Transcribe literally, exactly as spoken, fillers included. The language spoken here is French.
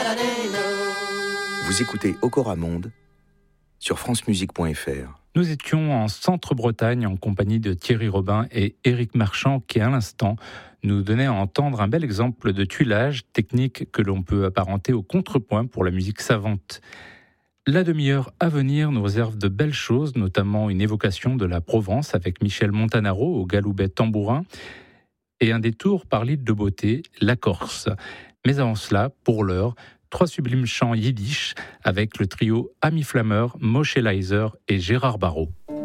Vous écoutez Okora Monde sur francemusique point f r. Nous étions en Centre-Bretagne en compagnie de Thierry Robin et Éric Marchand qui, à l'instant, nous donnaient à entendre un bel exemple de tuilage, technique que l'on peut apparenter au contrepoint pour la musique savante. La demi-heure à venir nous réserve de belles choses, notamment une évocation de la Provence avec Michel Montanaro au galoubet tambourin et un détour par l'île de beauté, la Corse. Mais avant cela, pour l'heure, trois sublimes chants yiddish avec le trio Ami Flammer, Moshe Leiser et Gérard Barrault.